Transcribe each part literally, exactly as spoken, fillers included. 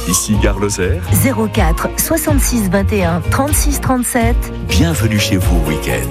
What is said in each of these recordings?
Ici Gare Lozère. zéro quatre soixante-six vingt et un trente-six trente-sept. Bienvenue chez vous au week-end.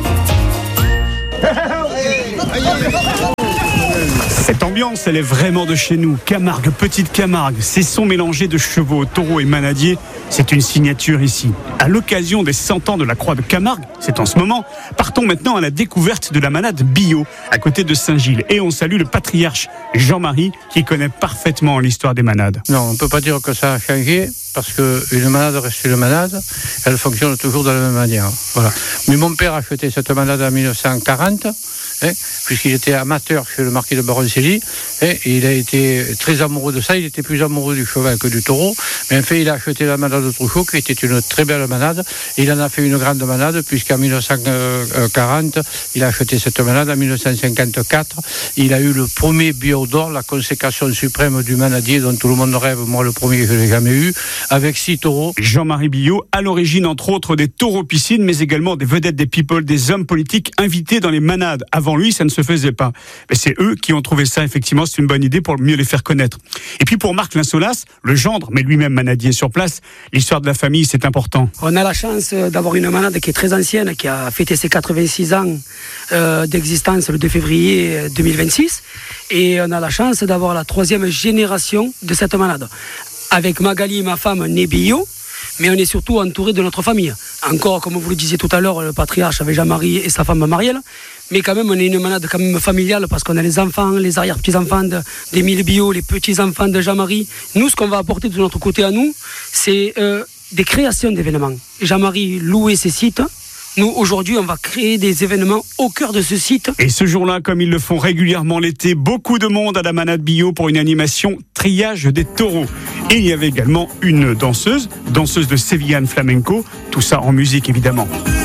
Cette ambiance, elle est vraiment de chez nous. Camargue, petite Camargue, ces sons mélangés de chevaux, taureaux et manadiers, c'est une signature ici. À l'occasion des cent ans de la Croix de Camargue, c'est en ce moment, partons maintenant à la découverte de la manade Biot, à côté de Saint-Gilles. Et on salue le patriarche Jean-Marie, qui connaît parfaitement l'histoire des manades. Non, on ne peut pas dire que ça a changé, parce qu'une manade reste une manade, elle fonctionne toujours de la même manière. Voilà. Mais mon père a acheté cette manade en dix-neuf cent quarante, hein, puisqu'il était amateur chez le marquis de Baroncelli, hein, et il a été très amoureux de ça. Il était plus amoureux du cheval que du taureau, mais en fait il a acheté la manade de Trouchot, qui était une très belle manade, et il en a fait une grande manade, puisqu'en dix-neuf cent quarante il a acheté cette manade. En dix-neuf cent cinquante-quatre il a eu le premier Biot d'or, la consécration suprême du manadier dont tout le monde rêve. Moi le premier je ne l'ai jamais eu, avec six taureaux. Jean-Marie Biot, à l'origine entre autres des taureaux piscines, mais également des vedettes des people, des hommes politiques invités dans les manades. Avant lui, ça ne se faisait pas. Mais c'est eux qui ont trouvé ça, effectivement, c'est une bonne idée pour mieux les faire connaître. Et puis pour Marc Linsolas, le gendre, mais lui-même manadier sur place, l'histoire de la famille, c'est important. On a la chance d'avoir une manade qui est très ancienne, qui a fêté ses quatre-vingt-six ans euh, d'existence le deux février deux mille vingt-six. Et on a la chance d'avoir la troisième génération de cette manade. Avec Magali, ma femme, née Biot, mais on est surtout entouré de notre famille. Encore, comme vous le disiez tout à l'heure, le patriarche avec Jean-Marie et sa femme Marielle. Mais quand même, on est une manade quand même familiale, parce qu'on a les enfants, les arrière-petits-enfants de, d'Émile Biot, les petits-enfants de Jean-Marie. Nous, ce qu'on va apporter de notre côté à nous, c'est euh, des créations d'événements. Jean-Marie louait ses sites. Nous, aujourd'hui, on va créer des événements au cœur de ce site. Et ce jour-là, comme ils le font régulièrement l'été, beaucoup de monde à la manade Biot pour une animation triage des taureaux. Et il y avait également une danseuse, danseuse de Sevillane flamenco, tout ça en musique évidemment.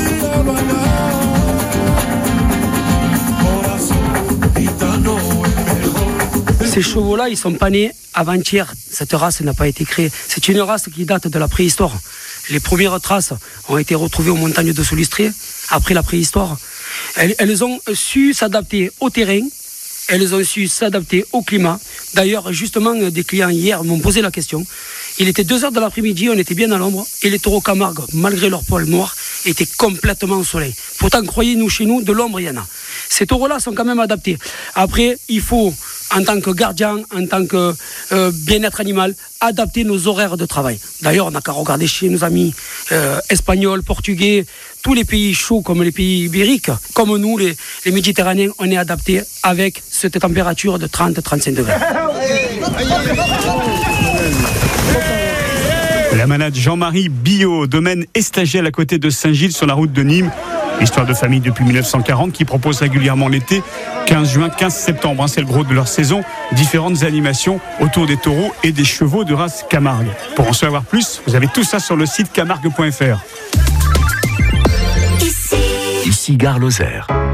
Ces chevaux-là, ils sont pas nés avant-hier. Cette race n'a pas été créée. C'est une race qui date de la préhistoire. Les premières traces ont été retrouvées aux montagnes de Soulistré, après la préhistoire. Elles, elles ont su s'adapter au terrain, elles ont su s'adapter au climat. D'ailleurs, justement, des clients hier m'ont posé la question. Il était deux heures de l'après-midi, on était bien à l'ombre, et les taureaux Camargue, malgré leur poil noir, étaient complètement au soleil. Pourtant, croyez-nous, chez nous, de l'ombre, il y en a. Ces taureaux-là sont quand même adaptés. Après, il faut, en tant que gardien, en tant que euh, bien-être animal, adapter nos horaires de travail. D'ailleurs, on n'a qu'à regarder chez nos amis euh, espagnols, portugais, tous les pays chauds comme les pays ibériques, comme nous, les, les Méditerranéens, on est adaptés avec cette température de trente à trente-cinq degrés. La manade Jean-Marie Biot, domaine Estagel à côté de Saint-Gilles sur la route de Nîmes. Histoire de famille depuis dix-neuf cent quarante qui propose régulièrement l'été, quinze juin, quinze septembre, hein, c'est le gros de leur saison, différentes animations autour des taureaux et des chevaux de race Camargue. Pour en savoir plus, vous avez tout ça sur le site camargue point f r. Ici Gare Lozère.